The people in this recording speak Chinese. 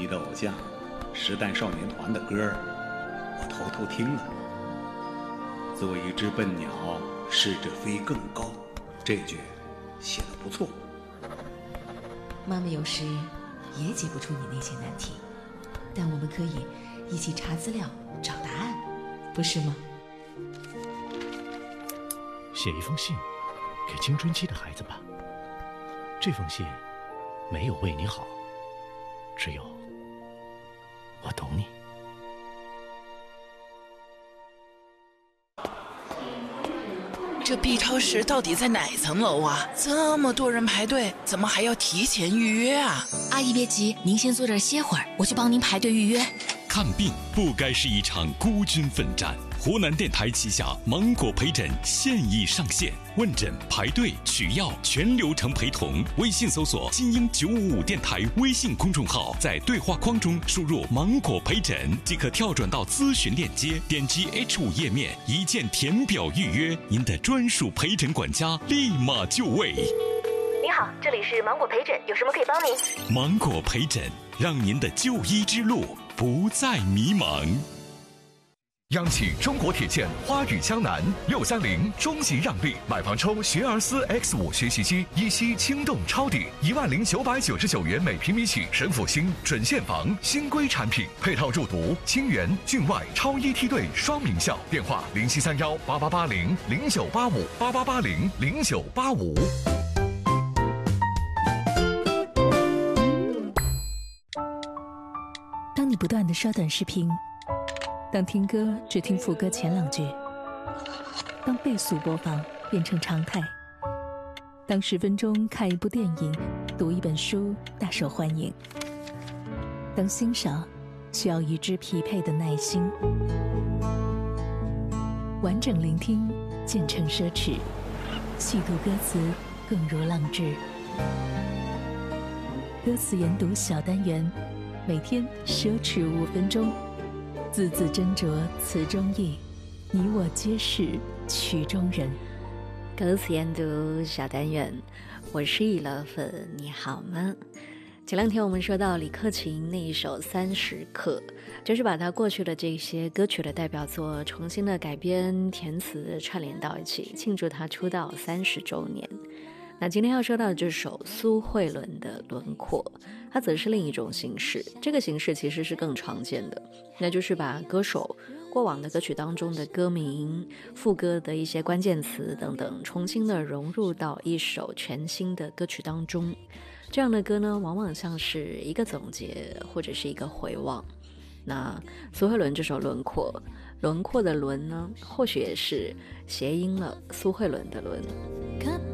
你的偶像时代少年团的歌儿，我偷偷听了。做一只笨鸟，试着飞更高，这句写得不错。 妈妈有时也解不出你那些难题，但我们可以一起查资料找答案，不是吗？ 写一封信给青春期的孩子吧，这封信没有为你好，只有我懂你。 这 B 超市到底在哪层楼啊？这么多人排队，怎么还要提前预约啊？ 阿姨别急，您先坐这儿歇会儿，我去帮您排队预约。 看病不该是一场孤军奋战。湖南电台旗下芒果陪诊现已上线，问诊、排队、取药全流程陪同。微信搜索金鹰955电台微信公众号，在对话框中输入芒果陪诊即可跳转到咨询链接，点击 H5 页面，一键填表预约，您的专属陪诊管家立马就位。 您好，这里是芒果陪诊，有什么可以帮您？ 芒果陪诊，让您的就医之路不再迷茫。 央企中国铁建花语江南630中级让利，买房抽学而思 X5 学习机，一期轻动超抵10999元每平米起，神府新准现房新规产品，配套入读清源、郡外超一梯队双名校，电话07318880098588800985。 当你不断地刷短视频，当听歌只听副歌前2句，当倍速播放变成常态，当10分钟看一部电影、读一本书大受欢迎，当欣赏需要与之匹配的耐心，完整聆听渐成奢侈，细读歌词更如浪掷。歌词研读小单元，每天奢侈5分钟，字字斟酌词中意，你我皆是曲中人。 歌词研读小单元，我是易乐粉，你好吗？前2天我们说到李克勤那一首30刻，就是把他过去的这些歌曲的代表作重新的改编填词串联到一起，庆祝他出道30周年。那今天要说到的这首苏慧伦的《轮廓》，它则是另一种形式。这个形式其实是更常见的，那就是把歌手过往的歌曲当中的歌名、副歌的一些关键词等等，重新的融入到一首全新的歌曲当中。这样的歌呢，往往像是一个总结或者是一个回望。那苏慧伦这首《轮廓》，轮廓的轮呢，或许也是谐音了苏慧伦的伦。